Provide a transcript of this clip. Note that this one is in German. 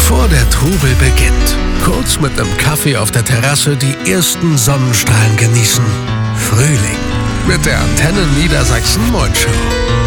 bevor der Trubel beginnt. Kurz mit nem Kaffee auf der Terrasse die ersten Sonnenstrahlen genießen. Frühling mit der Antenne Niedersachsen Morningshow.